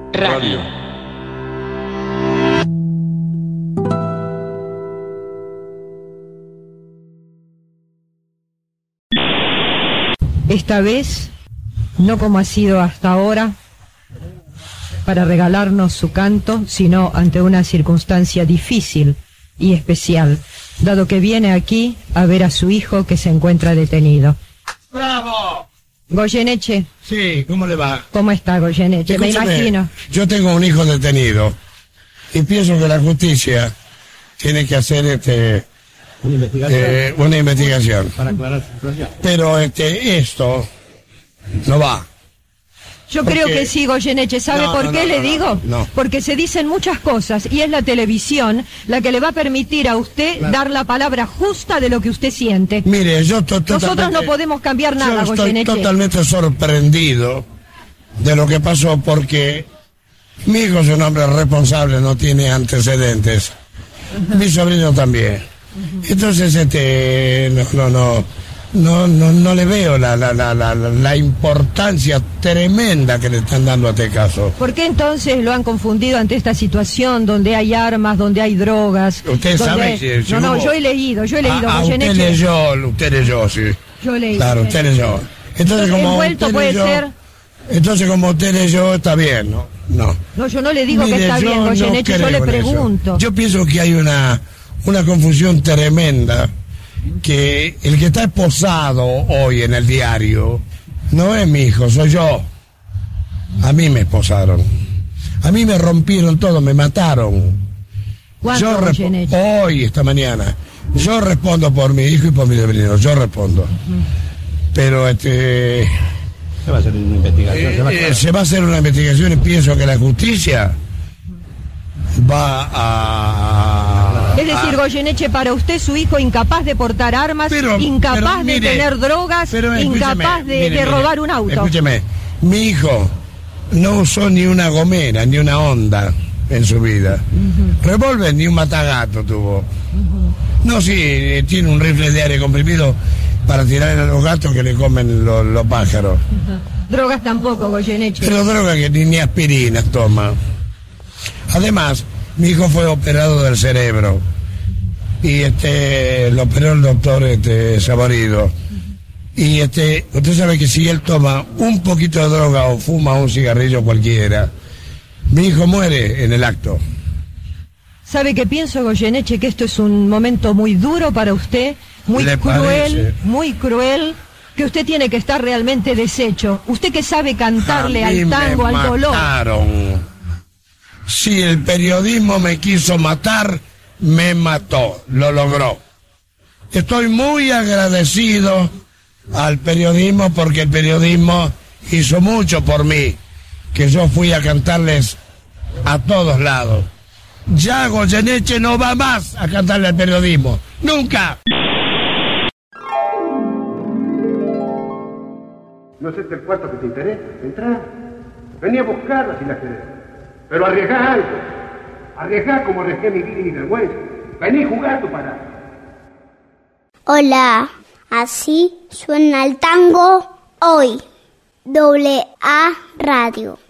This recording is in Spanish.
Radio. Esta vez, no como ha sido hasta ahora, para regalarnos su canto, sino ante una circunstancia difícil y especial, dado que viene aquí a ver a su hijo que se encuentra detenido. ¡Bravo! Goyeneche. Sí, ¿cómo le va? ¿Cómo está, Goyeneche? Escúcheme, me imagino. Yo tengo un hijo detenido y pienso que la justicia tiene que hacer una investigación. Para aclarar su situación. Pero esto no va. Yo Porque- creo que sí, Goyeneche. ¿Sabe No, por no, qué no, le no, digo? no. Porque se dicen muchas cosas y es la televisión la que le va a permitir a usted dar la palabra justa de lo que usted siente. Mire, yo Nosotros no podemos cambiar nada, yo estoy Goyeneche. totalmente sorprendido de lo que pasó porque mi hijo es un hombre responsable, no tiene antecedentes. Mi sobrino también. Entonces, no le veo la importancia tremenda que le están dando a este caso. ¿Por qué entonces lo han confundido ante esta situación donde hay armas, donde hay drogas? Usted sabe si No, hubo- yo he leído, usted Goyeneche. leyó, sí. Yo leí. Claro, usted leyó. Entonces, como Envuelto usted puede leyó, ser. entonces, como usted leyó, está bien, ¿no? No. No, yo no le digo Mire, que está yo bien, no Goyeneche, yo creo le en eso. pregunto. Yo pienso que hay una confusión tremenda, que el que está esposado hoy en el diario no es mi hijo, soy yo. A mí me esposaron. A mí me rompieron todo, me mataron. ¿Cuánto, Goyeneche? Hoy, esta mañana. Yo respondo por mi hijo y por mi sobrino, yo respondo. Pero Se va a hacer una investigación. Se va a aclarar. se va a hacer una investigación y pienso que la justicia va a... Es decir, Goyeneche, para usted su hijo incapaz de portar armas, Pero incapaz mire, de tener drogas, pero incapaz escúcheme, de robar un auto. Escúcheme, mi hijo no usó ni una gomera, ni una Honda en su vida. Revólver ni un matagato tuvo. No, sí, tiene un rifle de aire comprimido para tirar a los gatos que le comen los pájaros. Drogas tampoco, Goyeneche. Pero droga que ni aspirinas toma. Además, mi hijo fue operado del cerebro. Y lo operó el doctor Saborido. Y usted sabe que si él toma un poquito de droga o fuma un cigarrillo cualquiera, mi hijo muere en el acto. ¿Sabe qué pienso, Goyeneche? Que esto es un momento muy duro para usted, muy ¿Le parece? muy cruel, que usted tiene que estar realmente deshecho. Usted que sabe cantarle A mí al tango, me al dolor. mataron. Si el periodismo me quiso matar, me mató, lo logró. Estoy muy agradecido al periodismo porque el periodismo hizo mucho por mí, que yo fui a cantarles a todos lados. Ya Goyeneche no va más a cantarle al periodismo, nunca. ¿No es este el cuarto que te interesa? Entrá. Vení a buscarla si la querés. Pero arriesgá algo. Arriesgá como arriesgué mi vida y mi vergüenza. Vení jugando para. Hola, así suena el tango hoy. AA Radio.